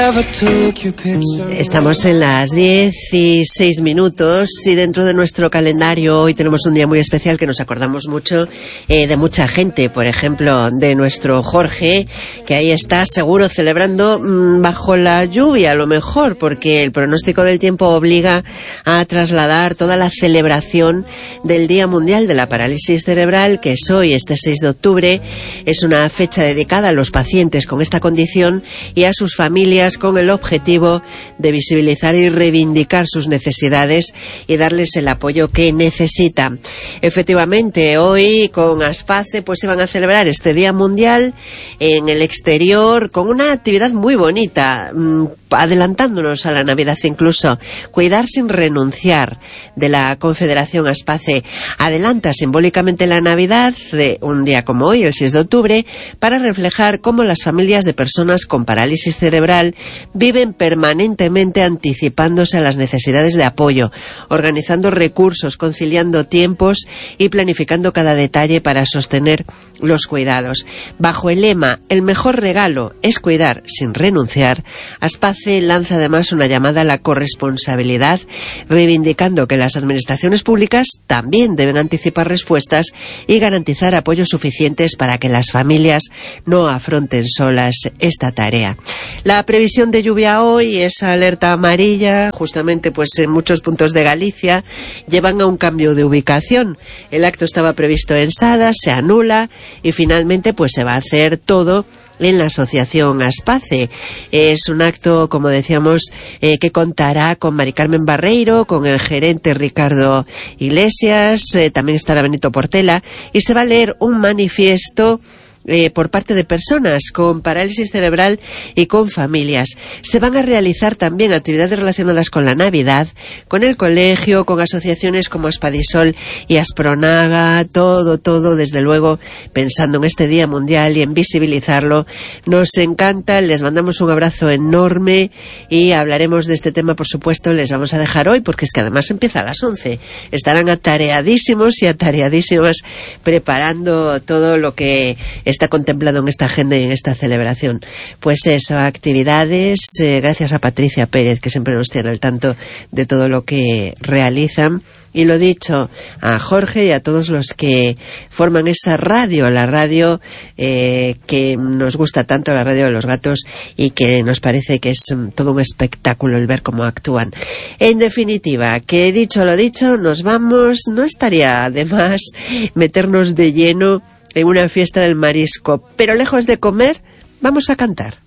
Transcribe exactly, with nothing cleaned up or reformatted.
Estamos en las diez y seis minutos y dentro de nuestro calendario hoy tenemos un día muy especial que nos acordamos mucho eh, de mucha gente, por ejemplo de nuestro Jorge, que ahí está seguro celebrando mmm, bajo la lluvia a lo mejor, porque el pronóstico del tiempo obliga a trasladar toda la celebración del Día Mundial de la Parálisis Cerebral, que es hoy, este seis de octubre. Es una fecha dedicada a los pacientes con esta condición y a sus familias, con el objetivo de visibilizar y reivindicar sus necesidades y darles el apoyo que necesitan. Efectivamente, hoy con Aspace pues se van a celebrar este Día Mundial en el exterior con una actividad muy bonita, adelantándonos a la Navidad incluso. Cuidar sin renunciar, de la Confederación Aspace, adelanta simbólicamente la Navidad de un día como hoy, el seis de octubre, para reflejar cómo las familias de personas con parálisis cerebral viven permanentemente anticipándose a las necesidades de apoyo, organizando recursos, conciliando tiempos y planificando cada detalle para sostener los cuidados. Bajo el lema "El mejor regalo es cuidar sin renunciar", Aspace lanza además una llamada a la corresponsabilidad, reivindicando que las administraciones públicas también deben anticipar respuestas y garantizar apoyos suficientes para que las familias no afronten solas esta tarea. La previsión de lluvia hoy es alerta amarilla, justamente pues en muchos puntos de Galicia llevan a un cambio de ubicación. El acto estaba previsto en Sada, se anula y finalmente pues se va a hacer todo en la asociación Aspace. Es un acto, como decíamos, eh, que contará con Mari Carmen Barreiro, con el gerente Ricardo Iglesias, eh, también estará Benito Portela, y se va a leer un manifiesto Eh, por parte de personas con parálisis cerebral y con familias. Se van a realizar también actividades relacionadas con la Navidad, con el colegio, con asociaciones como Aspadisol y Aspronaga, todo, todo, desde luego, pensando en este Día Mundial y en visibilizarlo. Nos encanta, les mandamos un abrazo enorme y hablaremos de este tema, por supuesto, les vamos a dejar hoy, porque es que además empieza a las once. Estarán atareadísimos y atareadísimas preparando todo lo que está contemplado en esta agenda y en esta celebración. Pues eso, actividades, eh, gracias a Patricia Pérez, que siempre nos tiene al tanto de todo lo que realizan. Y lo dicho, a Jorge y a todos los que forman esa radio, la radio eh, que nos gusta tanto, la radio de los gatos, y que nos parece que es um, todo un espectáculo el ver cómo actúan. En definitiva, que dicho lo dicho, nos vamos. No estaría de más meternos de lleno en una fiesta del marisco, pero lejos de comer, vamos a cantar.